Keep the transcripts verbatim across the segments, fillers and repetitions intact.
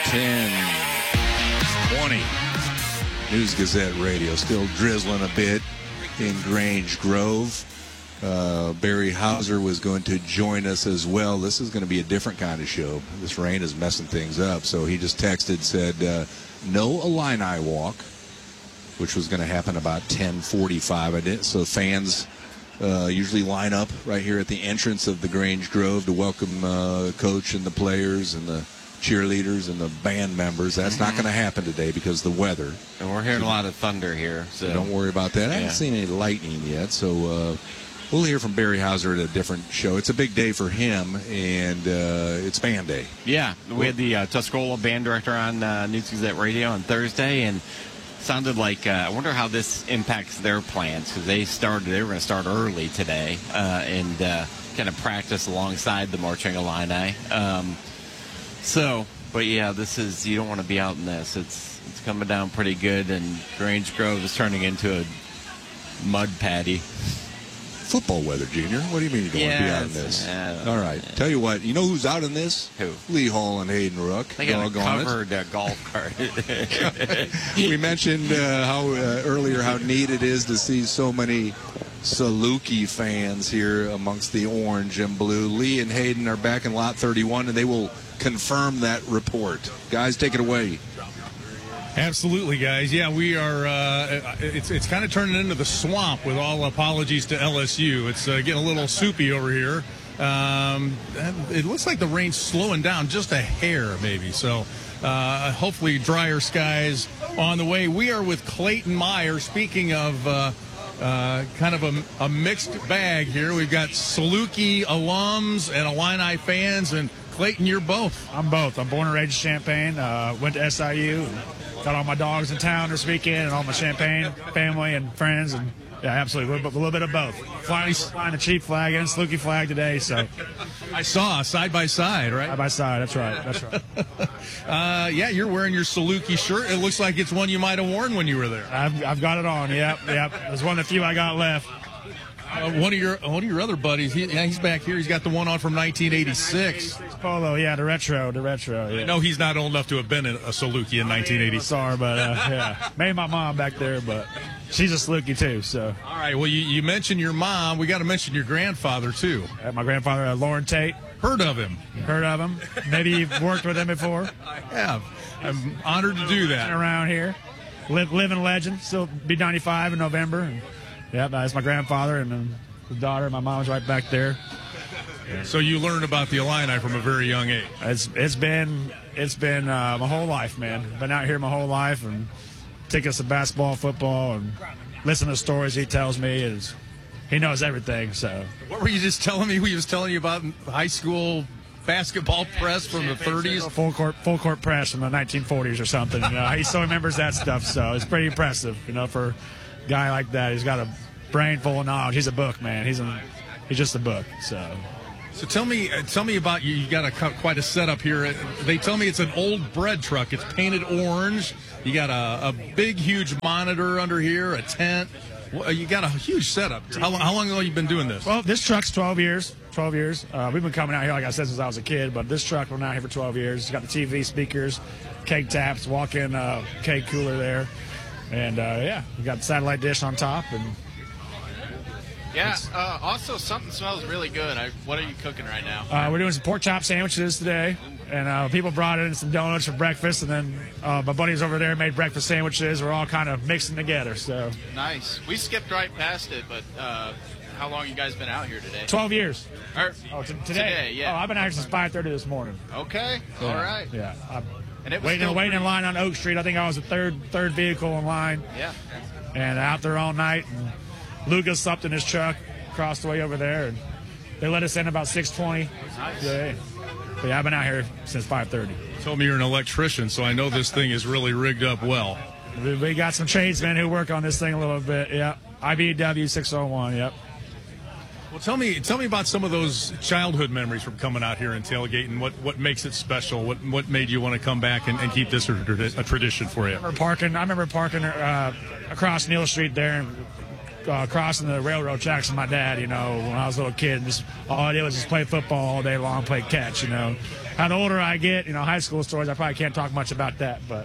ten twenty. News Gazette Radio still drizzling a bit in Grange Grove. Uh, Barry Hauser was going to join us as well. This is going to be a different kind of show. This rain is messing things up. So he just texted, said, uh, no Illini walk, which was going to happen about ten forty-five. I did. So fans uh, usually line up right here at the entrance of the Grange Grove to welcome uh, coach and the players and the cheerleaders and the band members. That's mm-hmm. not going to happen today because of the weather. And we're hearing so, a lot of thunder here. So, so don't worry about that. I yeah. haven't seen any lightning yet, so uh, we'll hear from Barry Hauser at a different show. It's a big day for him, and uh, it's band day. Yeah, we had the uh, Tuscola band director on uh, News Gazette Radio on Thursday, and sounded like, uh, I wonder how this impacts their plans, because they started, they were going to start early today uh, and uh, kind of practice alongside the Marching Illini. Um, so, but yeah, this is, you don't want to be out in this. It's it's coming down pretty good, and Grange Grove is turning into a mud paddy. Football weather, Junior. What do you mean you don't yeah, want to be out in this? Uh, All right. Yeah. Tell you what, you know who's out in this? Who? Lee Hall and Hayden Rook. They got a covered uh, golf cart. We mentioned uh, how uh, earlier how neat it is to see so many Saluki fans here amongst the orange and blue. Lee and Hayden are back in lot thirty-one, and they will confirm that report. Guys, take it away. Absolutely, guys. Yeah, we are. Uh, it's it's kind of turning into the swamp. With all apologies to L S U, it's uh, getting a little soupy over here. Um, it looks like the rain's slowing down just a hair, maybe. So, uh, hopefully, drier skies on the way. We are with Clayton Meyer. Speaking of uh, uh, kind of a, a mixed bag here, we've got Saluki alums and Illini fans, and Clayton, you're both. I'm both. I'm born and raised in Champaign. Uh, went to S I U. And got all my dogs in town this weekend, and all my Champaign family and friends, and yeah, absolutely, a little, a little bit of both. Flying, flying the cheap flag and Saluki flag today, so I saw side by side, right? Side by side, that's right, that's right. uh, yeah, you're wearing your Saluki shirt. It looks like it's one you might have worn when you were there. I've, I've got it on. Yep, yep. It's one of the few I got left. Uh, one of your one of your other buddies, he, yeah, he's back here. He's got the one on from nineteen eighty-six. Polo, yeah, the retro, the retro. Yeah. I know he's not old enough to have been a Saluki in nineteen eighty. Sorry, but uh, yeah, maybe my mom back there, but she's a Saluki too. So. All right. Well, you, you mentioned your mom. We got to mention your grandfather too. Uh, my grandfather, uh, Lauren Tate. Heard of him? Heard of him? Maybe you've worked with him before. I have. I'm honored to do that. Been around here, live, living legend. Still be ninety-five in November. And, yeah, that's my grandfather, and um, the daughter. My mom's right back there. So you learned about the Illini from a very young age. It's it's been it's been uh, my whole life, man. Been out here my whole life, and tickets to basketball, football, and listen to the stories he tells me. Is he knows everything. So what were you just telling me? He was telling you about high school basketball press from the thirties, full court full court press from the nineteen forties or something. You know, he still remembers that stuff. So it's pretty impressive, you know, for a guy like that. He's got a brain full of knowledge. He's a book, man. He's a he's just a book. So. So tell me, uh, tell me about you. You got a quite a setup here. They tell me it's an old bread truck. It's painted orange. You got a, a big, huge monitor under here, a tent. Well, you got a huge setup. How, how long have you been doing this? Well, this truck's twelve years. twelve years. Uh, we've been coming out here, like I said, since I was a kid. But this truck, been out here for twelve years. It's got the T V speakers, cake taps, walk-in uh, cake cooler there, and uh, yeah, we got the satellite dish on top and. Yeah, uh, also something smells really good. I, what are you cooking right now? Uh, we're doing some pork chop sandwiches today, and uh, people brought in some donuts for breakfast, and then uh, my buddies over there made breakfast sandwiches. We're all kind of mixing together. So nice. We skipped right past it, but uh, how long you guys been out here today? Twelve years. Or, oh, t- today? today? Yeah. Oh, I've been out here since five thirty this morning. Okay. Yeah. All right. Yeah. I'm and it was waiting, still waiting in pretty... line on Oak Street. I think I was the third third vehicle in line. Yeah. And out there all night. And Lucas slept in his truck across the way over there, and they let us in about six twenty. Nice. Yeah. But yeah, I've been out here since five thirty. You told me you're an electrician, so I know this thing is really rigged up well. We, we got some tradesmen who work on this thing a little bit. Yeah. I B W six oh one. Yep. Well, tell me, tell me about some of those childhood memories from coming out here and tailgating. What what makes it special? What what made you want to come back and, and keep this a, a tradition for you? I remember parking. I remember parking uh, across Neal Street there. And, Uh, crossing the railroad tracks with my dad, you know, when I was a little kid. Just all I did was just play football all day long, play catch, you know. how the older I get, you know, high school stories, I probably can't talk much about that. But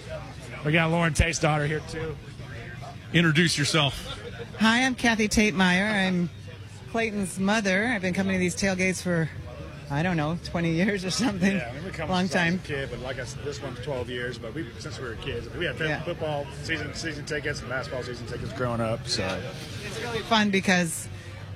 we got Lauren Tate's daughter here, too. Introduce yourself. Hi, I'm Kathy Tate Meyer. I'm Clayton's mother. I've been coming to these tailgates for, I don't know, twenty years or something. Yeah, I mean, we come long since time. I was a kid, but like I said, this one's twelve years. But we, since we were kids, we had Yeah. football season season tickets and basketball season tickets growing up. So It's really fun because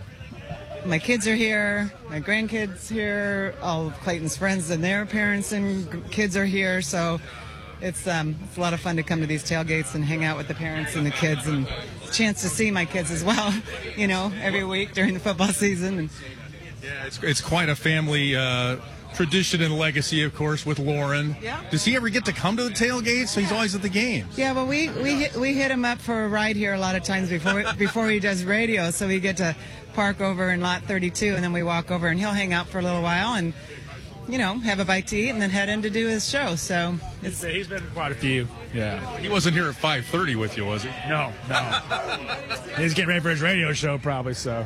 my kids are here, my grandkids here, all of Clayton's friends and their parents and g- kids are here. So it's um, it's a lot of fun to come to these tailgates and hang out with the parents and the kids, and a chance to see my kids as well, you know, every week during the football season. And Yeah, it's it's quite a family uh, tradition and legacy, of course, with Lauren. Yeah. Does he ever get to come to the tailgates? So he's always at the games. yeah, well, we we hit, we hit him up for a ride here a lot of times before before he does radio, so we get to park over in lot thirty-two, and then we walk over, and he'll hang out for a little while and, you know, have a bite to eat, and then head in to do his show. So it's he's been quite a few. Yeah. He wasn't here at five thirty with you, was he? No, no. He's getting ready for his radio show, probably. So.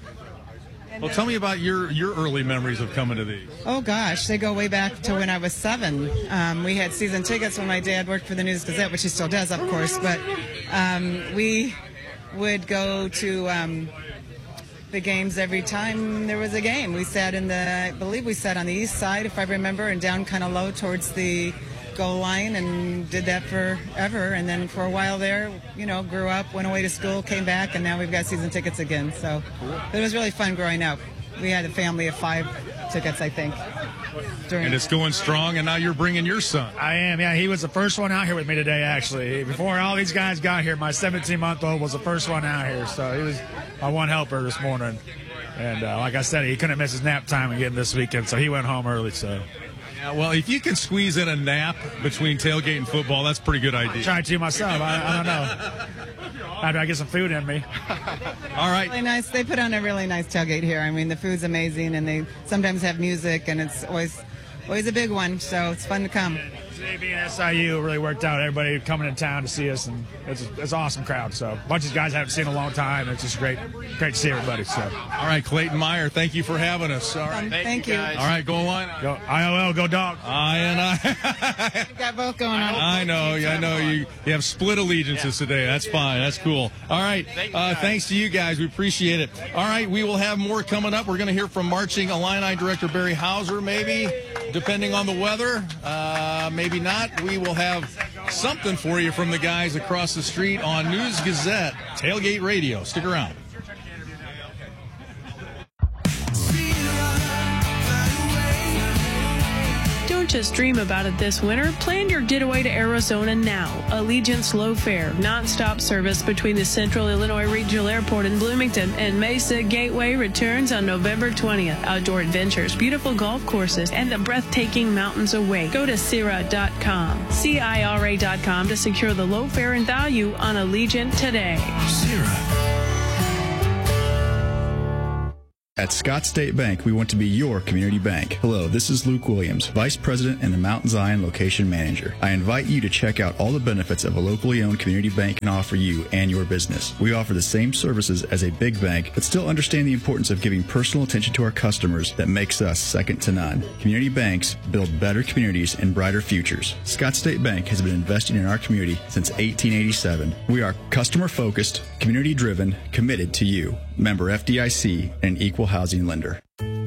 Well, tell me about your, your early memories of coming to these. oh gosh, they go way back to when I was seven. Um, we had season tickets when my dad worked for the News Gazette, which he still does, of course. But um, we would go to um, the games every time there was a game. We sat in the, I believe we sat on the east side, if I remember, and down kind of low towards the goal line, and did that forever. And then for a while there, you know, grew up, went away to school, came back, and now we've got season tickets again. So it was really fun growing up. We had a family of five tickets, I think. During And it's going strong, and now you're bringing your son. I am, yeah. He was the first one out here with me today, actually. Before all these guys got here, my seventeen-month-old was the first one out here. So he was my one helper this morning. And uh, like I said, he couldn't miss his nap time again this weekend, so he went home early. So Yeah, well, if you can squeeze in a nap between tailgate and football, that's a pretty good idea. try to myself. I, I don't know. After I get some food in me. All right. really nice. They put on a really nice tailgate here. I mean, the food's amazing, and they sometimes have music, and it's always always a big one. So it's fun to come. Today being S I U really worked out. Everybody coming in town to see us, and it's, it's an awesome crowd. So a bunch of guys I haven't seen in a long time. It's just great, great to see everybody. So All right, Clayton Meyer, thank you for having us. All right. Thank, Thank you, you. guys. All right, go line. go I O L, go dog. I and I. We've got both going on. I know, I know. You you have split allegiances today. That's fine. That's cool. All right. Thank you, Uh, guys. thanks to you guys. We appreciate it. All right. We will have more coming up. We're going to hear from Marching Illini Director Barry Hauser, maybe, depending on the weather. Uh, maybe not. We will have something for you from the guys across the street on News Gazette Tailgate Radio. Stick around. Don't just dream about it this winter. Plan your getaway to Arizona now. Allegiant's low fare, non-stop service between the Central Illinois Regional Airport in Bloomington and Mesa Gateway returns on November twentieth. Outdoor adventures, beautiful golf courses, and the breathtaking mountains await. Go to Cira dot com, C I R A dot com to secure the low fare and value on Allegiant today. At Scott State Bank, we want to be your community bank. Hello, this is Luke Williams, Vice President and the Mount Zion Location Manager. I invite you to check out all the benefits of a locally owned community bank can offer you and your business. We offer the same services as a big bank, but still understand the importance of giving personal attention to our customers that makes us second to none. Community banks build better communities and brighter futures. Scott State Bank has been investing in our community since eighteen eighty-seven. We are customer-focused, community-driven, committed to you. Member F D I C and an equal housing lender.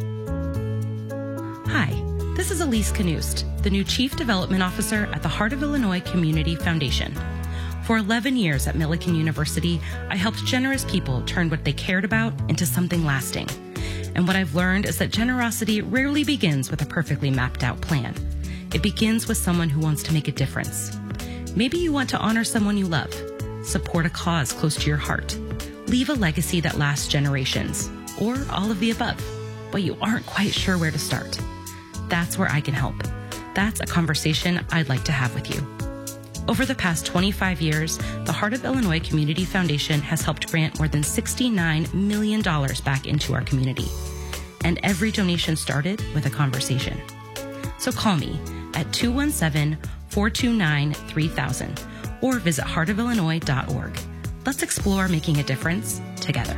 Hi, this is Elise Knust, the new Chief Development Officer at the Heart of Illinois Community Foundation. For eleven years at Millikan University, I helped generous people turn what they cared about into something lasting. And what I've learned is that generosity rarely begins with a perfectly mapped out plan. It begins with someone who wants to make a difference. Maybe you want to honor someone you love, support a cause close to your heart, leave a legacy that lasts generations, or all of the above, but you aren't quite sure where to start. That's where I can help. That's a conversation I'd like to have with you. Over the past twenty-five years, the Heart of Illinois Community Foundation has helped grant more than sixty-nine million dollars back into our community. And every donation started with a conversation. So call me at two one seven, four two nine, three thousand or visit heart of illinois dot org. Let's explore making a difference together.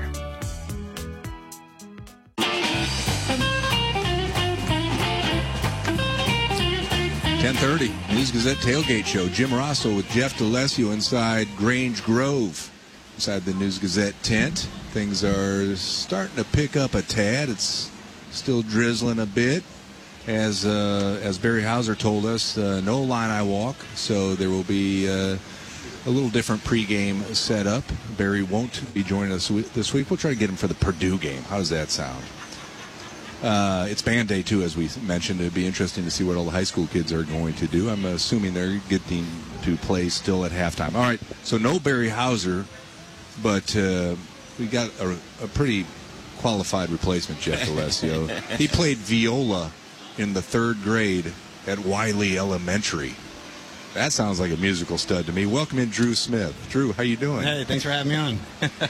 ten thirty, News Gazette Tailgate Show. Jim Rosso with Jeff DeLessio inside Grange Grove, inside the News Gazette tent. Things are starting to pick up a tad. It's still drizzling a bit. As uh, as Barry Hauser told us, uh, no Illini walk, so there will be uh, a little different pregame setup. Barry won't be joining us this week. We'll try to get him for the Purdue game. How does that sound? Uh, it's band day, too, as we mentioned. It'd be interesting to see what all the high school kids are going to do. I'm assuming they're getting to play still at halftime. All right, so no Barry Hauser, but uh, we got a, a pretty qualified replacement, Jeff DeLessio. He played viola in the third grade at Wiley Elementary. That sounds like a musical stud to me. Welcome in, Drew Smith. Drew, how you doing? Hey, thanks for having me on.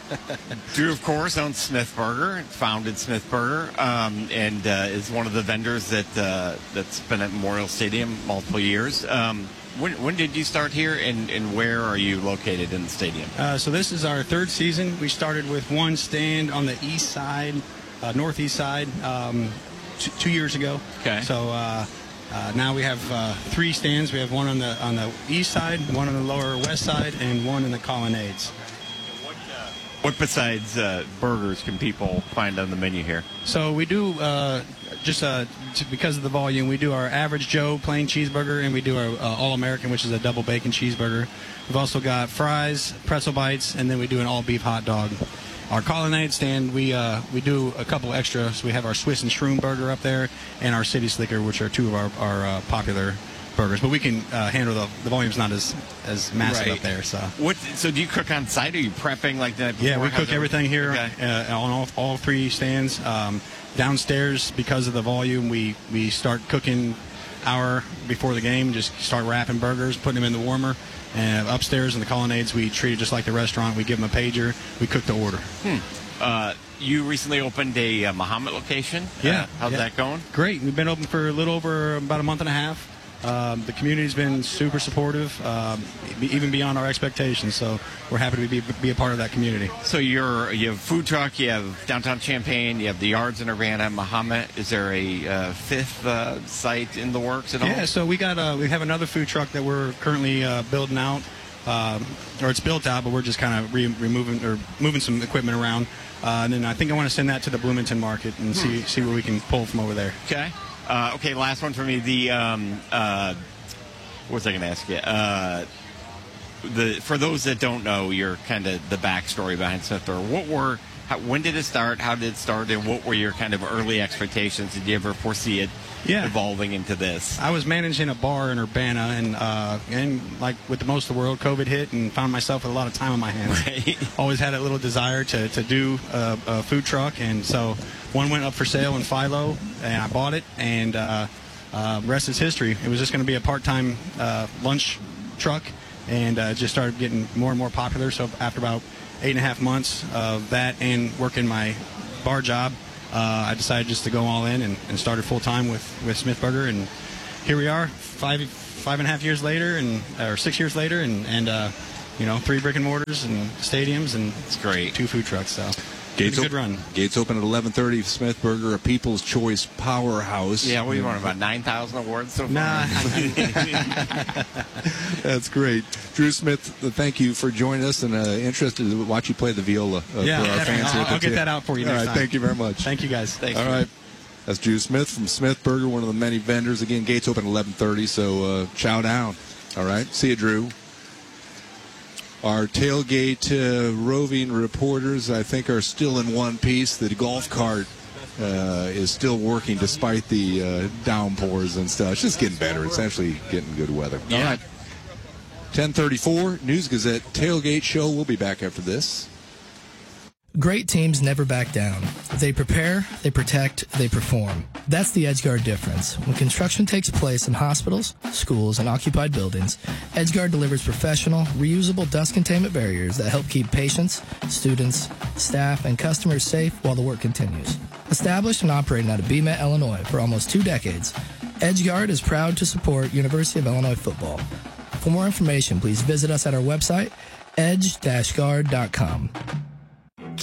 Drew, of course, owns Smith Burger, founded Smith Burger, um, and uh, is one of the vendors that uh, that's been at Memorial Stadium multiple years. Um, when, when did you start here, and, and where are you located in the stadium? Uh, so this is our third season. We started with one stand on the east side, uh, northeast side, um, t- two years ago. Okay. So. Uh, Uh, now we have uh, three stands. We have one on the on the east side, one on the lower west side, and one in the colonnades. What, uh, what besides uh, burgers can people find on the menu here? So we do, uh, just uh, t- because of the volume, we do our Average Joe plain cheeseburger, and we do our uh, All-American, which is a double bacon cheeseburger. We've also got fries, pretzel bites, and then we do an all-beef hot dog. Our colonnade stand, we uh, we do a couple extras. We have our Swiss and Shroom burger up there, and our City Slicker, which are two of our, our uh, popular burgers. But we can uh, handle the the volume's not as as massive right. up there. So what? So do you cook on site? Or are you prepping like that? Yeah, we cook everything here okay. uh, on all, all three stands. Um, downstairs, because of the volume, we we start cooking hour before the game. Just start wrapping burgers, putting them in the warmer. And upstairs in the colonnades, we treat it just like the restaurant. We give them a pager. We cook the order. Hmm. Uh, you recently opened a uh, Muhammad location. Yeah. Uh, how's yeah. that going? Great. We've been open for a little over about a month and a half. Um, the community's been super supportive, um, even beyond our expectations. So we're happy to be, be a part of that community. So you're you have food truck, you have downtown Champaign, you have the Yards in Urbana, Muhammad. Is there a uh, fifth uh, site in the works at all? Yeah. So we got uh, we have another food truck that we're currently uh, building out, um, or it's built out, but we're just kind of re- removing or moving some equipment around. Uh, and then I think I want to send that to the Bloomington market and hmm. see see what we can pull from over there. Okay. Uh, okay, last one for me. The um, uh, what was I going to ask you? Uh, the for those that don't know, your kind of the backstory behind Smith Burger. What were how, when did it start? How did it start? And what were your kind of early expectations? Did you ever foresee it yeah. evolving into this? I was managing a bar in Urbana, and uh, and like with the most of the world, COVID hit, and found myself with a lot of time on my hands. Right. Always had a little desire to to do a, a food truck, and so one went up for sale in Philo, and I bought it, and uh, uh, rest is history. It was just going to be a part-time uh, lunch truck, and uh, just started getting more and more popular. So after about eight and a half months of that and working my bar job, uh, I decided just to go all in and, and started full-time with, with Smith Burger, and here we are, five five and a half years later, and or six years later, and, and uh, you know, three brick and mortars and stadiums, and it's great. Two food trucks, so. Gates, good run. Gates open at eleven thirty. Smith Burger, a People's Choice powerhouse. Yeah, what do you want, about nine thousand awards so far? Nah. That's great. Drew Smith, thank you for joining us, and uh, interested to watch you play the viola uh, yeah, for our fans. I'll, I'll get that out for you next All right, time. thank you very much. Thank you, guys. Thanks. All right. That's Drew Smith from Smith Burger, one of the many vendors. Again, Gates open at eleven thirty, so uh, chow down. All right. See you, Drew. Our tailgate uh, roving reporters, I think, are still in one piece. The golf cart uh, is still working despite the uh, downpours and stuff. It's just getting better. It's actually getting good weather. Yeah. All right. ten thirty-four, News Gazette Tailgate Show. We'll be back after this. Great teams never back down. They prepare, they protect, they perform. That's the EdgeGuard difference. When construction takes place in hospitals, schools, and occupied buildings, EdgeGuard delivers professional, reusable dust containment barriers that help keep patients, students, staff, and customers safe while the work continues. Established and operating out of B M E T, Illinois for almost two decades, EdgeGuard is proud to support University of Illinois football. For more information, please visit us at our website, edge dash guard dot com.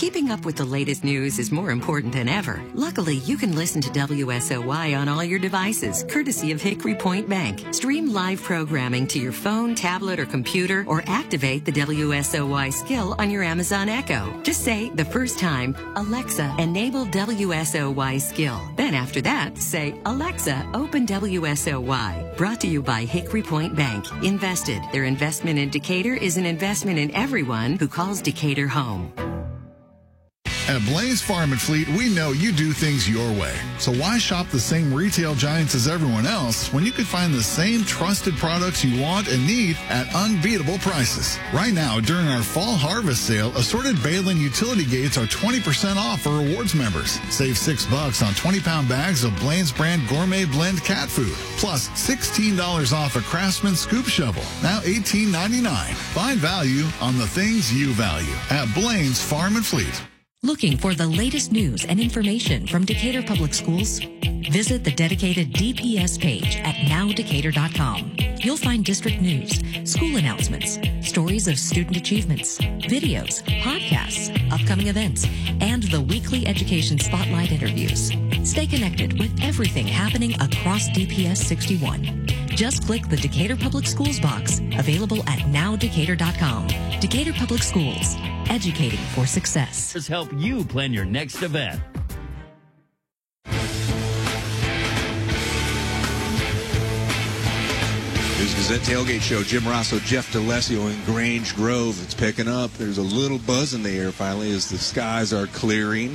Keeping up with the latest news is more important than ever. Luckily, you can listen to W S O Y on all your devices, courtesy of Hickory Point Bank. Stream live programming to your phone, tablet, or computer, or activate the W S O Y skill on your Amazon Echo. Just say the first time, Alexa, enable W S O Y skill. Then after that, say, Alexa, open W S O Y. Brought to you by Hickory Point Bank. Invested. Their investment in Decatur is an investment in everyone who calls Decatur home. At Blaine's Farm and Fleet, we know you do things your way. So why shop the same retail giants as everyone else when you could find the same trusted products you want and need at unbeatable prices? Right now, during our fall harvest sale, assorted Balin utility gates are twenty percent off for rewards members. Save six bucks on twenty pound bags of Blaine's brand gourmet blend cat food. Plus sixteen dollars off a Craftsman scoop shovel. Now eighteen ninety-nine. Find value on the things you value at Blaine's Farm and Fleet. Looking for the latest news and information from Decatur Public Schools? Visit the dedicated D P S page at now decatur dot com. You'll find district news, school announcements, stories of student achievements, videos, podcasts, upcoming events, and the weekly Education Spotlight interviews. Stay connected with everything happening across D P S sixty-one. Just click the Decatur Public Schools box, available at now decatur dot com. Decatur Public Schools, educating for success. Let's help you plan your next event. News Gazette Tailgate Show. Jim Rosso, Jeff DeLessio in Grange Grove. It's picking up. There's a little buzz in the air finally as the skies are clearing.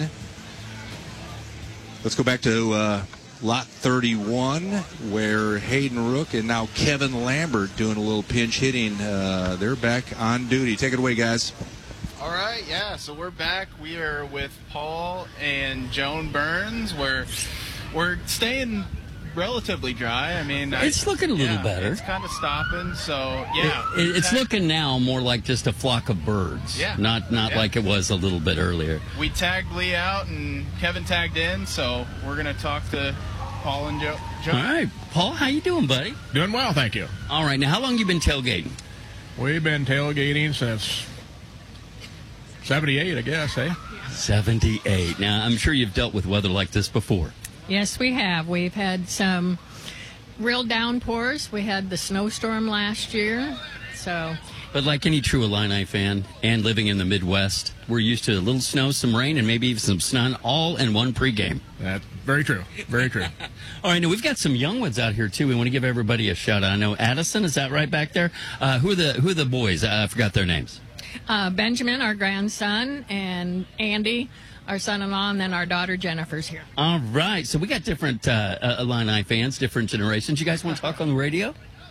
Let's go back to uh, lot thirty-one, where Hayden Rook and now Kevin Lambert doing a little pinch hitting. Uh, they're back on duty. Take it away, guys. All right, yeah, so we're back. We are with Paul and Joan Burns. We're, we're staying relatively dry. I mean, it's I, looking a little yeah, better. It's kind of stopping, so yeah. It, it, it's looking now more like just a flock of birds. Yeah. Not not yeah. like it was a little bit earlier. We tagged Lee out and Kevin tagged in, so we're going to talk to Paul and Joe. Joe. All right, Paul, how you doing, buddy? Doing well, thank you. All right, now how long you been tailgating? We've been tailgating since seventy-eight, I guess, eh? seventy-eight. Now, I'm sure you've dealt with weather like this before. Yes, we have. We've had some real downpours. We had the snowstorm last year, so... But like any true Illini fan and living in the Midwest, we're used to a little snow, some rain, and maybe even some sun all in one pregame. That's very true. Very true. All right, now we've got some young ones out here, too. We want to give everybody a shout-out. I know Addison, is that right back there? Uh, who are the who are the boys? Uh, I forgot their names. Uh, Benjamin, our grandson, and Andy, our son-in-law, and then our daughter Jennifer's here. All right, so we got different uh, uh, Illini fans, different generations. You guys want to talk on the radio?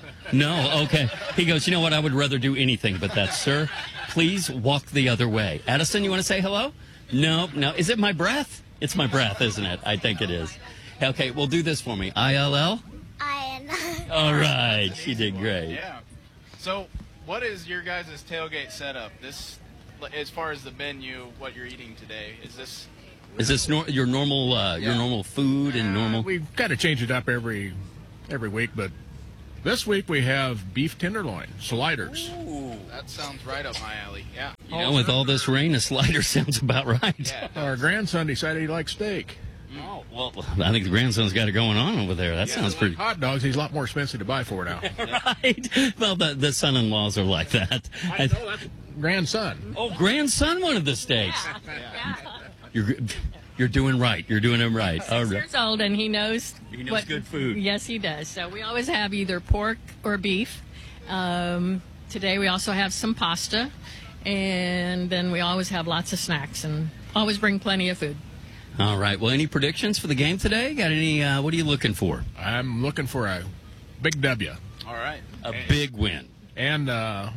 No? Okay. He goes, you know what, I would rather do anything but that, sir. Please walk the other way. Addison, you want to say hello? No, no. Is it my breath? It's my breath, isn't it? I think it is. Okay, well, do this for me. I L L? I N. All right, she did great. Yeah. So, what is your guys' tailgate setup? This, as far as the menu, what you're eating today, is this... Is this nor- your normal uh, Yeah. your normal food and normal... Uh, we've got to change it up every every week, but this week we have beef tenderloin, sliders. Ooh, that sounds right up my alley, yeah. You know, with all this rain, a slider sounds about right. Yeah. Our grandson decided he likes steak. Oh, well, I think the grandson's got it going on over there. That Yeah, sounds pretty... Hot dogs, he's a lot more expensive to buy for now. Right. Well, the, the son-in-laws are like that. I know, that's grandson. Oh, grandson wanted the steaks. You're you're doing right. You're doing it right. All Six right. years old, and he knows... He knows what, good food. Yes, he does. So we always have either pork or beef. Um, today we also have some pasta, and then we always have lots of snacks, and always bring plenty of food. All right. Well, any predictions for the game today? Got any? Uh, what are you looking for? I'm looking for a big W. All right. A big win. And uh,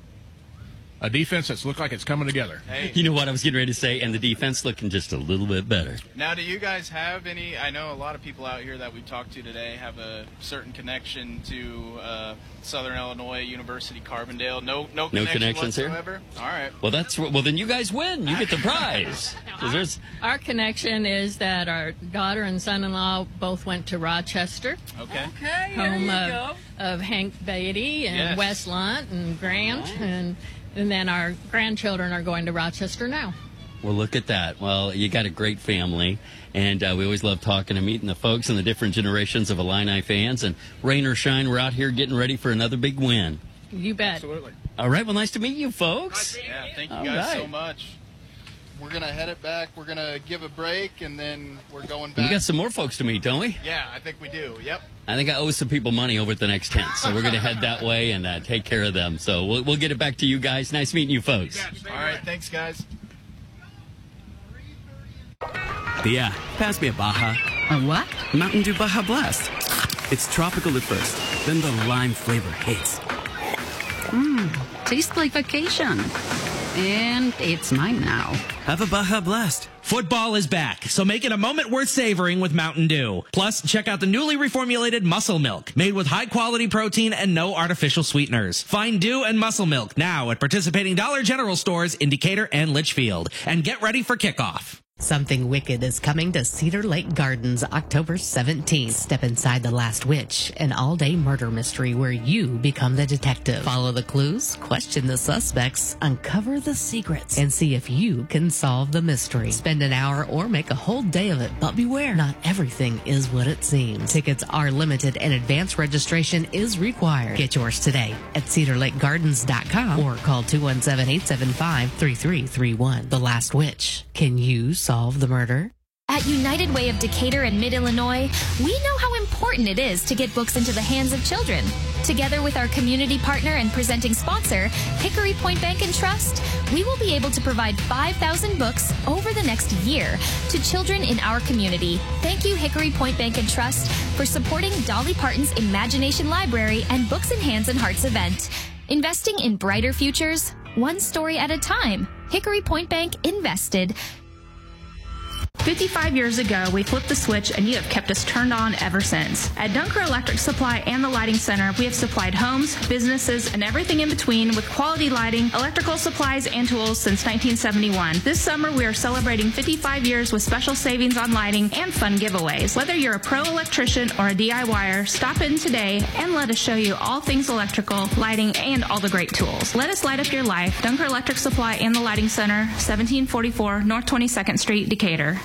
a defense that's looked like it's coming together. Hey. You know what I was getting ready to say? And the defense looking just a little bit better. Now, do you guys have any? I know a lot of people out here that we've talked to today have a certain connection to uh, Southern Illinois University Carbondale. No, no, No connection connections here? whatsoever. All right. Well, that's well. Then you guys win. You get the prize. 'Cause there's Our connection is that our daughter and son-in-law both went to Rochester, Okay. okay, home of, of Hank Beatty and Yes. Wes Lunt and Grant, and and then our grandchildren are going to Rochester now. Well, look at that. Well, you got a great family, and uh, we always love talking and meeting the folks and the different generations of Illini fans. And rain or shine, we're out here getting ready for another big win. You bet. Absolutely. All right. Well, nice to meet you, folks. Yeah, thank you All guys right. so much. We're going to head it back. We're going to give a break, and then we're going back. We got some more folks to meet, don't we? Yeah, I think we do. Yep. I think I owe some people money over at the next tent, so we're going to head that way and uh, take care of them. So we'll, we'll get it back to you guys. Nice meeting you folks. All right, thanks, guys. Yeah, pass me a Baja. A what? Mountain Dew Baja Blast. It's tropical at first, then the lime flavor hits. Mmm, tastes like vacation. And it's mine now. Have a Baja Blast. Football is back, so make it a moment worth savoring with Mountain Dew. Plus, check out the newly reformulated Muscle Milk, made with high-quality protein and no artificial sweeteners. Find Dew and Muscle Milk now at participating Dollar General stores in Decatur and Litchfield. And get ready for kickoff. Something Wicked is coming to Cedar Lake Gardens October seventeenth. Step inside The Last Witch, an all-day murder mystery where you become the detective. Follow the clues, question the suspects, uncover the secrets, and see if you can solve the mystery. Spend an hour or make a whole day of it, but beware, not everything is what it seems. Tickets are limited and advance registration is required. Get yours today at cedar lake gardens dot com or call two one seven, eight seven five, three three three one. The Last Witch. Can you solve the murder? At United Way of Decatur and Mid-Illinois, we know how important it is to get books into the hands of children. Together with our community partner and presenting sponsor, Hickory Point Bank and Trust, we will be able to provide five thousand books over the next year to children in our community. Thank you, Hickory Point Bank and Trust, for supporting Dolly Parton's Imagination Library and Books in Hands and Hearts event. Investing in brighter futures, one story at a time. Hickory Point Bank invested. fifty-five years ago, we flipped the switch and you have kept us turned on ever since. At Dunker Electric Supply and the Lighting Center, we have supplied homes, businesses, and everything in between with quality lighting, electrical supplies, and tools since nineteen seventy-one. This summer, we are celebrating fifty-five years with special savings on lighting and fun giveaways. Whether you're a pro electrician or a D I Y er, stop in today and let us show you all things electrical, lighting, and all the great tools. Let us light up your life. Dunker Electric Supply and the Lighting Center, seventeen forty-four North twenty-second Street, Decatur.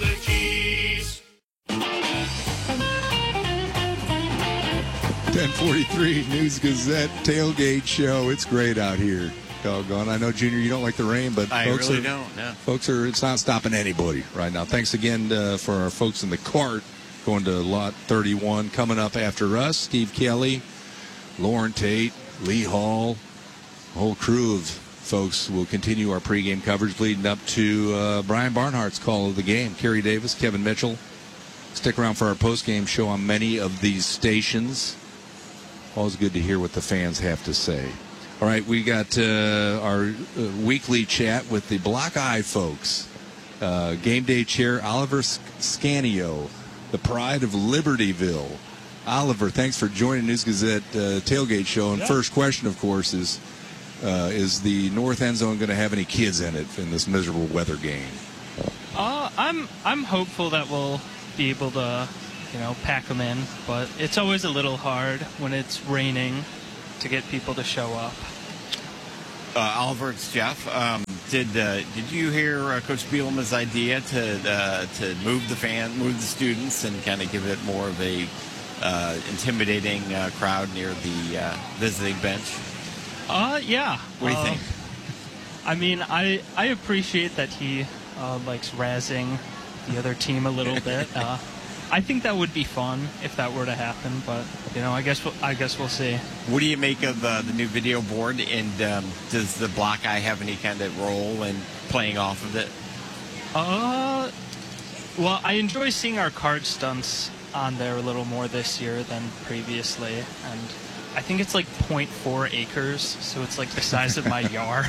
ten forty-three News Gazette tailgate show. It's great out here. Doggone. I know, Junior, you don't like the rain, but I folks really are, don't, no. Folks are, it's not stopping anybody right now. Thanks again uh, for our folks in the cart going to lot thirty-one. Coming up after us, Steve Kelly, Lauren Tate, Lee Hall, a whole crew of folks will continue our pregame coverage leading up to uh, Brian Barnhart's call of the game. Kerry Davis, Kevin Mitchell. Stick around for our postgame show on many of these stations. Always good to hear what the fans have to say. All right, we got uh, our uh, weekly chat with the Block Eye folks. Uh, game day chair Oliver Scanio, the pride of Libertyville. Oliver, thanks for joining News Gazette uh, tailgate show. And Yeah. first question, of course, is uh, is the north end zone going to have any kids in it in this miserable weather game? Uh, I'm I'm hopeful that we'll be able to, you know, pack them in, but it's always a little hard when it's raining to get people to show up. Uh, Oliver, it's Jeff. Um, did uh, did you hear uh, Coach Bielema's idea to uh, to move the fan, move the students, and kind of give it more of a uh, intimidating uh, crowd near the uh, visiting bench? Uh, yeah. What do you Um, think? I mean, I I appreciate that he uh, likes razzing the other team a little bit. Uh, I think that would be fun if that were to happen, but you know, I guess we'll, I guess we'll see. What do you make of uh, the new video board, and um, does the Block Eye have any kind of role in playing off of it? Uh, well, I enjoy seeing our card stunts on there a little more this year than previously, and I think it's like zero point four acres, so it's like the size of my yard.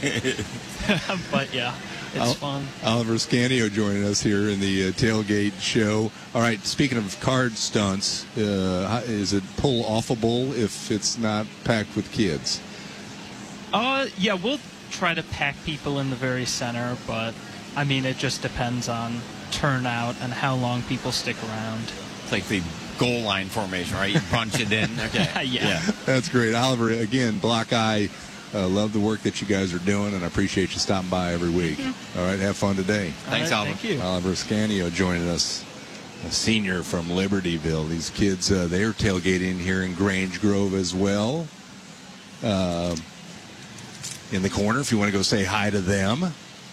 But yeah, it's Ol- fun. Oliver Scanio joining us here in the uh, tailgate show. All right, speaking of card stunts, uh, how- is it pull offable if it's not packed with kids? Uh, yeah, we'll try to pack people in the very center, but I mean, it just depends on turnout and how long people stick around. It's like the goal line formation, right? You punch it in. Okay. Yeah. That's great. Oliver, again, Block Eye Uh, love the work that you guys are doing, and I appreciate you stopping by every week. Mm-hmm. All right, have fun today. Thanks, right, Oliver. thank you. Oliver Scanio joining us, a senior from Libertyville. These kids, uh, they're tailgating here in Grange Grove as well. Uh, in the corner, if you want to go say hi to them,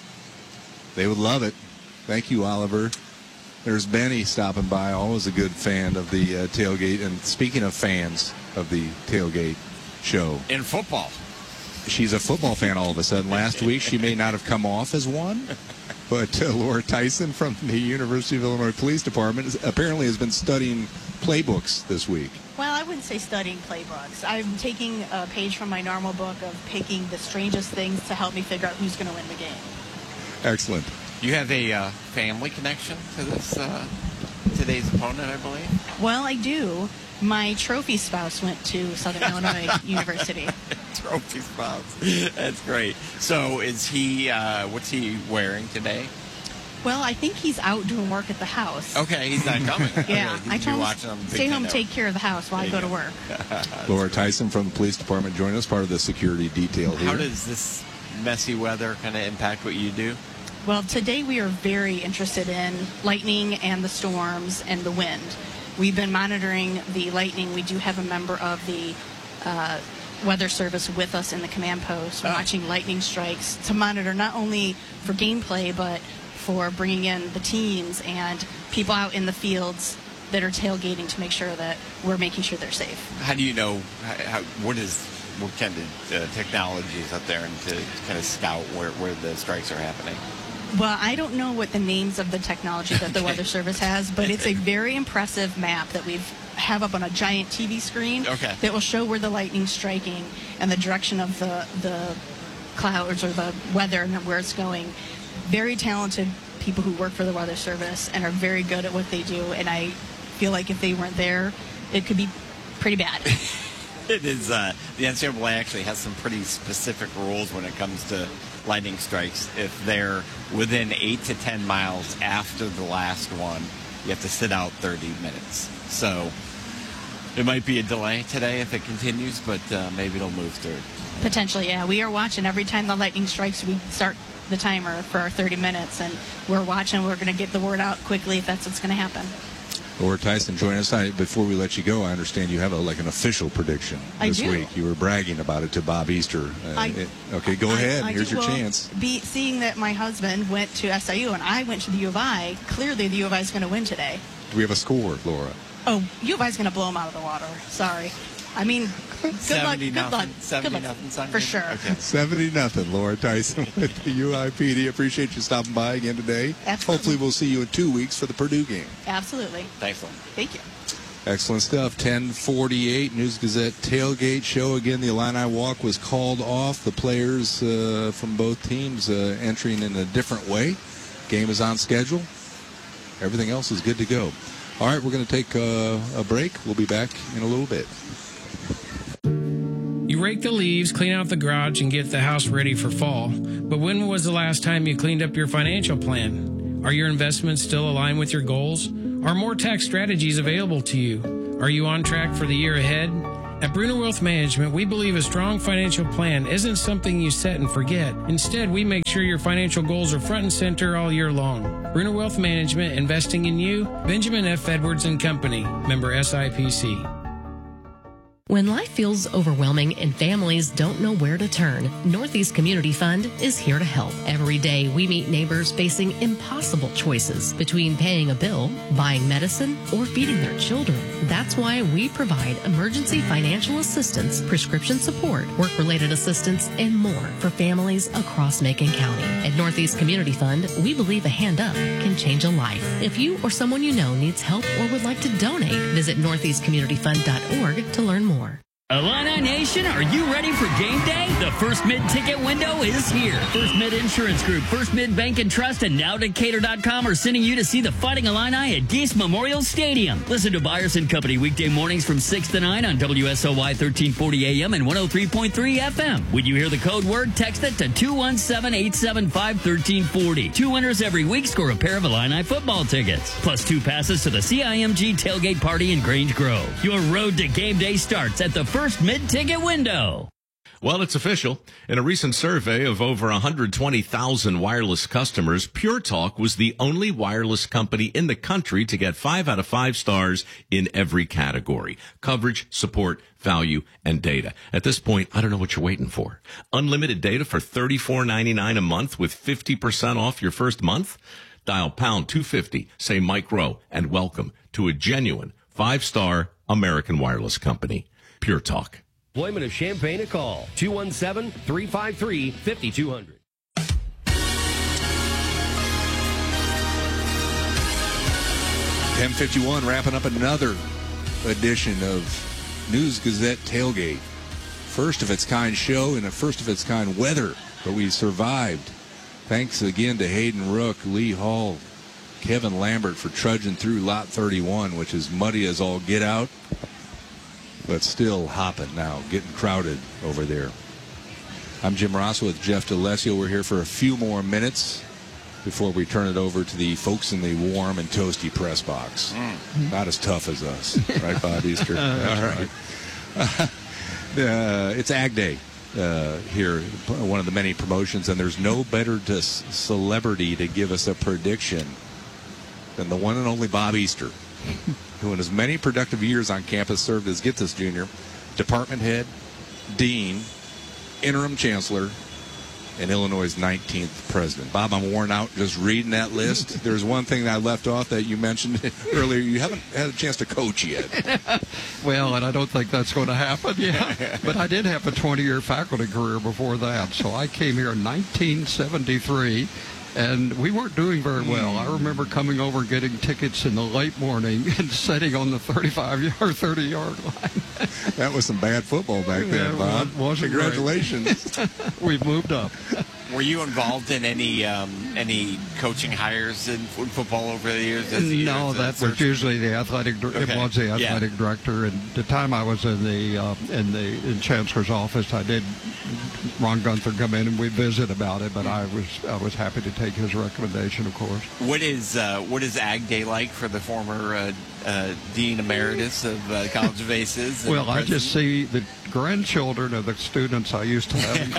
they would love it. Thank you, Oliver. There's Benny stopping by, always a good fan of the uh, tailgate. And speaking of fans of the tailgate show, In football. she's a football fan all of a sudden. Last week, she may not have come off as one, but uh, Laura Tyson from the University of Illinois Police Department is, apparently has been studying playbooks this week. Well, I wouldn't say studying playbooks. I'm taking a page from my normal book of picking the strangest things to help me figure out who's going to win the game. Excellent. You have a uh, family connection to this uh, today's opponent, I believe. Well, I do. My trophy spouse went to Southern Illinois University. Trophy spouse. That's great. So, is he? Uh, what's he wearing today? Well, I think he's out doing work at the house. Okay, he's not coming. Yeah, Okay, I he's told him watching on Big stay home, Ten take care of the house while I go to work. Laura Tyson from the police department joining us, part of the security detail here. How does this messy weather kind of impact what you do? Well, today we are very interested in lightning and the storms and the wind. We've been monitoring the lightning. We do have a member of the uh, Weather Service with us in the command post, watching lightning strikes to monitor not only for gameplay, but for bringing in the teams and people out in the fields that are tailgating to make sure that we're making sure they're safe. How do you know, how, how, what is, what kind of uh, technology is up there and to kind of scout where, where the strikes are happening? Well, I don't know what the names of the technology that the Weather Service has, but it's a very impressive map that we've have up on a giant T V screen okay. that will show where the lightning's striking and the direction of the, the clouds or the weather and where it's going. Very talented people who work for the Weather Service and are very good at what they do, and I feel like if they weren't there, it could be pretty bad. It is, uh, the N C double A actually has some pretty specific rules when it comes to lightning strikes. If they're within eight to ten miles after the last one, you have to sit out thirty minutes. So it might be a delay today if it continues, but uh, maybe it'll move through. Potentially, yeah. We are watching every time the lightning strikes. We start the timer for our thirty minutes, and we're watching. We're going to get the word out quickly if that's what's going to happen. Laura Tyson joining us. I, before we let you go, I understand you have a, like an official prediction I this do. week. You were bragging about it to Bob Easter. Uh, I- it- okay, go I- ahead. I Here's do- your well, chance. Be, seeing that my husband went to S I U and I went to the U of I, clearly the U of I is going to win today. Do we have a score, Laura? Oh, U of I is going to blow them out of the water. Sorry. I mean, good luck. seventy Good nothing. luck. seventy Good luck. nothing Sunday? For sure. Okay. seventy nothing. Laura Tyson with the U I P D. Appreciate you stopping by again today. Absolutely. Hopefully we'll see you in two weeks for the Purdue game. Absolutely. Thanks, Lynn. Thank you. Excellent stuff. ten forty-eight News Gazette tailgate show. Again, the Illini walk was called off. The players uh, from both teams uh, entering in a different way. Game is on schedule. Everything else is good to go. All right, we're going to take uh, a break. We'll be back in a little bit. You rake the leaves, clean out the garage, and get the house ready for fall. But when was the last time you cleaned up your financial plan? Are your investments still aligned with your goals? Are more tax strategies available to you? Are you on track for the year ahead? At Bruner Wealth Management, we believe a strong financial plan isn't something you set and forget. Instead, we make sure your financial goals are front and center all year long. Bruner Wealth Management, investing in you. Benjamin F. Edwards and Company, member S I P C. When life feels overwhelming and families don't know where to turn, Northeast Community Fund is here to help. Every day, we meet neighbors facing impossible choices between paying a bill, buying medicine, or feeding their children. That's why we provide emergency financial assistance, prescription support, work-related assistance, and more for families across Macon County. At Northeast Community Fund, we believe a hand up can change a life. If you or someone you know needs help or would like to donate, visit northeast community fund dot org to learn more. Illini Nation, are you ready for game day? The First Mid ticket window is here. First Mid Insurance Group, First Mid Bank and Trust, and Now Decatur dot com are sending you to see the Fighting Illini at Geese Memorial Stadium. Listen to Byers and Company weekday mornings from six to nine on W S O Y thirteen forty A M and one oh three point three F M. When you hear the code word, text it to two one seven, eight seven five, one three four oh. Two winners every week score a pair of Illini football tickets, plus two passes to the C I M G tailgate party in Grange Grove. Your road to game day starts at the First Mid ticket window. Well, it's official. In a recent survey of over one hundred twenty thousand wireless customers, Pure Talk was the only wireless company in the country to get five out of five stars in every category: coverage, support, value, and data. At this point, I don't know what you're waiting for. Unlimited data for thirty-four ninety-nine a month with fifty percent off your first month? Dial pound two fifty, say Mike Rowe, and welcome to a genuine five-star American wireless company. Pure Talk. Employment of Champaign a call. two one seven, three five three, five two zero zero. ten fifty-one, wrapping up another edition of News Gazette Tailgate. First of its kind show in a first of its kind weather, but we survived. Thanks again to Hayden Rook, Lee Hall, Kevin Lambert for trudging through Lot thirty-one, which is muddy as all get out, but still hopping now, getting crowded over there. I'm Jim Ross with Jeff DeLesio. We're here for a few more minutes before we turn it over to the folks in the warm and toasty press box. Mm. Not as tough as us, right, Bob Easter? All right. uh, it's Ag Day uh, here, one of the many promotions, and there's no better to celebrity to give us a prediction than the one and only Bob Easter, who in his many productive years on campus served as, get this, Junior, department head, dean, interim chancellor, and Illinois' nineteenth president. Bob, I'm worn out just reading that list. There's one thing that I left off that you mentioned earlier. You haven't had a chance to coach yet. Well, and I don't think that's going to happen yet. But I did have a twenty-year faculty career before that. So I came here in nineteen seventy-three. And we weren't doing very well. I remember coming over and getting tickets in the late morning and sitting on the thirty-five-yard, thirty-yard line. That was some bad football back then, Bob. Congratulations. We've moved up. Were you involved in any um, any coaching hires in football over the years? As the no, years that was usually the athletic. Okay. It was the athletic yeah. director. And the time I was in the uh, in the in Chancellor's office, I did Ron Gunther come in and we visit about it. But I was I was happy to take his recommendation, of course. What is uh, what is Ag Day like for the former uh, uh, dean emeritus of uh, College of Aces? Well, I just see the grandchildren of the students I used to have in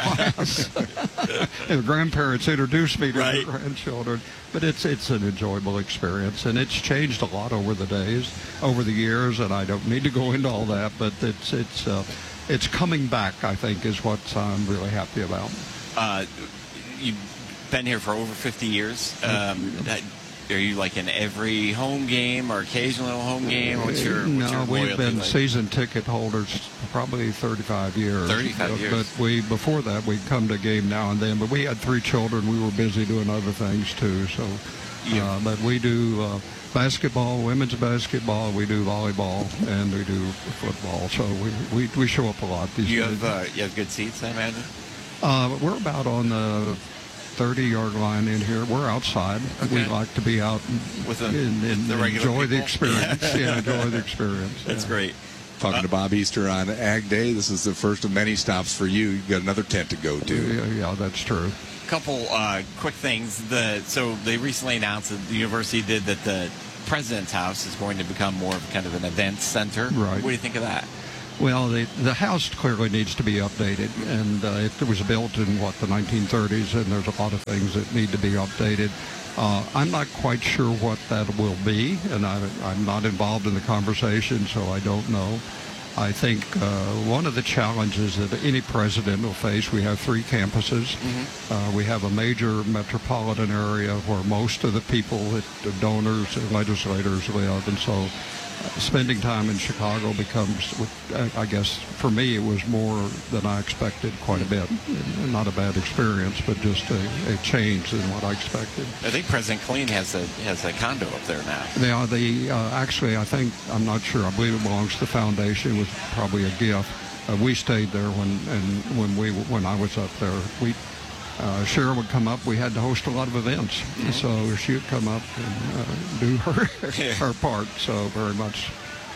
class. And the grandparents introduced me to right. their grandchildren. But it's it's an enjoyable experience, and it's changed a lot over the days, over the years, and I don't need to go into all that, but it's it's uh, it's coming back, I think, is what I'm really happy about. Uh, you've been here for over fifty years. Um, Are you like in every home game or occasional home game? What's your, what's no, your we've been like? season ticket holders probably thirty-five years. thirty-five but, years. But we before that we'd come to a game now and then. But we had three children. We were busy doing other things too. So, yeah. uh, but we do uh, basketball, women's basketball. We do volleyball and we do football. So we we, we show up a lot. These you days. have uh, you have good seats, I imagine. Uh, we're about on the thirty-yard line in here. We're outside. Okay. We like to be out and, With the, and, and the enjoy people. the experience. Yeah, yeah enjoy the experience. That's yeah. great. Talking uh, to Bob Easter on Ag Day. This is the first of many stops for you. You've got another tent to go to. Yeah, yeah that's true. Couple uh, quick things. The so they recently announced that the university did that the president's house is going to become more of kind of an event center. Right. What do you think of that? Well, the, the house clearly needs to be updated, and uh, it was built in, what, the nineteen thirties, and there's a lot of things that need to be updated. Uh, I'm not quite sure what that will be, and I, I'm not involved in the conversation, so I don't know. I think uh, one of the challenges that any president will face, we have three campuses. Mm-hmm. Uh, we have a major metropolitan area where most of the people, that, the donors and legislators live, and so spending time in Chicago becomes, I guess, for me, it was more than I expected quite a bit. Not a bad experience, but just a, a change than what I expected. I think President Killeen has a has a condo up there now. They are the uh, actually, I think, I'm not sure. I believe it belongs to the foundation. It was probably a gift. Uh, we stayed there when and when we when I was up there. We. Uh, Cheryl would come up. We had to host a lot of events, mm-hmm. so she would come up and uh, do her her part. So very much.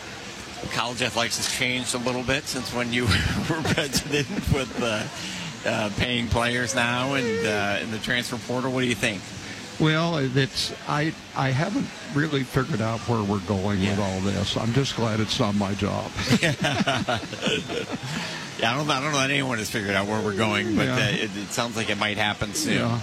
College athletics has changed a little bit since when you were president, with uh, uh, paying players now and uh, in the transfer portal. What do you think? Well, it's I I haven't really figured out where we're going Yeah. with all this. I'm just glad it's not my job. Yeah, I don't, I don't know that anyone has figured out where we're going, but Yeah. uh, it, it sounds like it might happen soon. Yeah.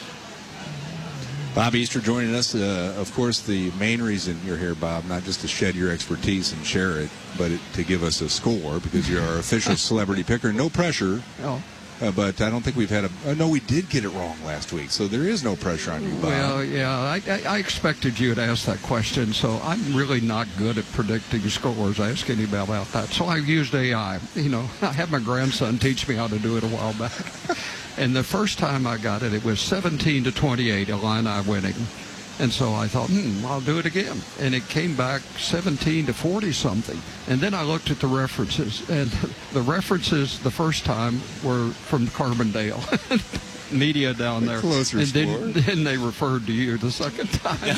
Bob Easter joining us. Uh, of course, the main reason you're here, Bob, not just to shed your expertise and share it, but it, to give us a score because you're our official celebrity picker. No pressure. Oh. Uh, but I don't think we've had a. Uh, no, we did get it wrong last week, so there is no pressure on you, Bob. Well, yeah, I, I, I expected you to ask that question, so I'm really not good at predicting scores. Ask anybody about that. So I used A I. You know, I had my grandson teach me how to do it a while back. And the first time I got it, it was seventeen to twenty-eight, Illini winning. And so I thought, hmm, I'll do it again. And it came back seventeen to forty something. And then I looked at the references, and the references the first time were from Carbondale. Media down there. Closer and score. then, then they referred to you the second time.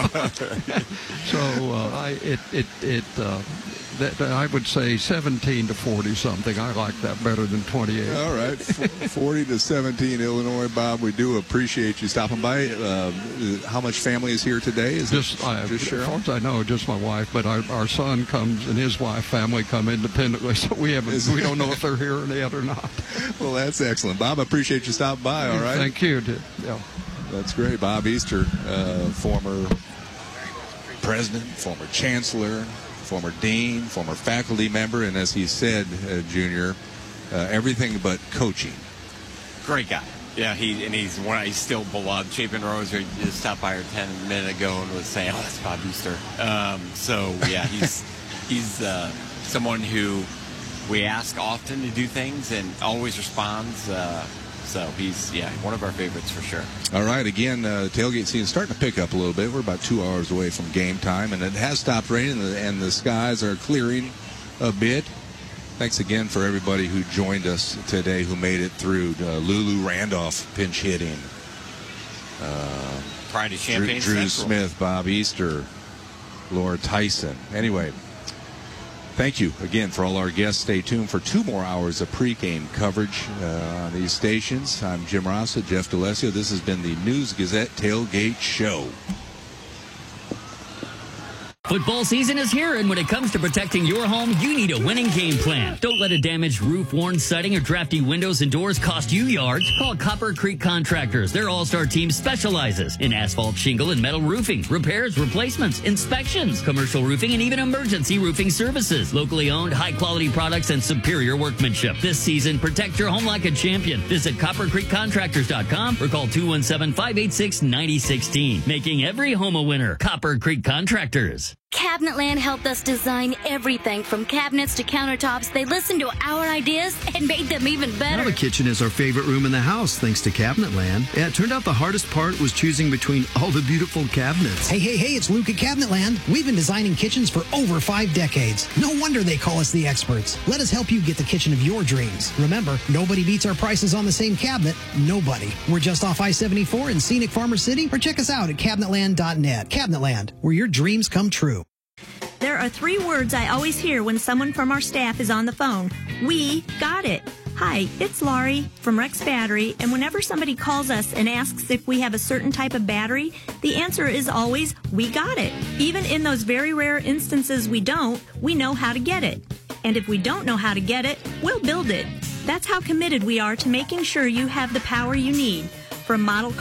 so uh, I, it, it, it, uh, that, I would say seventeen to forty something. I like that better than twenty-eight. All right, forty to seventeen, Illinois, Bob. We do appreciate you stopping by. Uh, how much family is here today? Is Just, it I, just as Cheryl? far as I know, just my wife. But our, our son comes and his wife family come independently, so we haven't. Is- we don't know if they're here yet or not. Well, that's excellent, Bob. I appreciate you stopping by. All right. Thank you. Yeah. That's great. Bob Easter, uh, former president, former chancellor, former dean, former faculty member, and as he said, uh, Junior, uh, everything but coaching. Great guy. Yeah, he and he's one. He's still beloved. Chapin Rose just stopped by her ten minutes ago and was saying, "Oh, that's Bob Easter." Um, so yeah, he's he's uh, someone who we ask often to do things and always responds. Uh, so he's yeah one of our favorites for sure. All right, again, uh, tailgate season starting to pick up a little bit. We're about two hours away from game time, and it has stopped raining, and the, and the skies are clearing a bit. Thanks again for everybody who joined us today, who made it through. Uh, Lulu Randolph pinch hitting. Uh, Pride of Champaign Drew, Drew Central. Smith, Bob Easter, Laura Tyson. Anyway, thank you again for all our guests. Stay tuned for two more hours of pregame coverage uh, on these stations. I'm Jim Rossa, Jeff DeLesio. This has been the News Gazette Tailgate Show. Football season is here, and when it comes to protecting your home, you need a winning game plan. Don't let a damaged roof, worn siding, or drafty windows and doors cost you yards. Call Copper Creek Contractors. Their all-star team specializes in asphalt, shingle, and metal roofing, repairs, replacements, inspections, commercial roofing, and even emergency roofing services. Locally owned, high-quality products and superior workmanship. This season, protect your home like a champion. Visit copper creek contractors dot com or call two one seven, five eight six, nine zero one six. Making every home a winner. Copper Creek Contractors. Cabinetland helped us design everything from cabinets to countertops. They listened to our ideas and made them even better. Now the kitchen is our favorite room in the house, thanks to Cabinetland. Yeah, it turned out the hardest part was choosing between all the beautiful cabinets. Hey, hey, hey, it's Luke at Cabinetland. We've been designing kitchens for over five decades. No wonder they call us the experts. Let us help you get the kitchen of your dreams. Remember, nobody beats our prices on the same cabinet. Nobody. We're just off I seventy-four in scenic Farmer City, or check us out at cabinetland dot net. Cabinetland, where your dreams come true. There are three words I always hear when someone from our staff is on the phone. We got it. Hi, it's Laurie from Rex Battery, and whenever somebody calls us and asks if we have a certain type of battery, the answer is always, we got it. Even in those very rare instances we don't, we know how to get it. And if we don't know how to get it, we'll build it. That's how committed we are to making sure you have the power you need. From model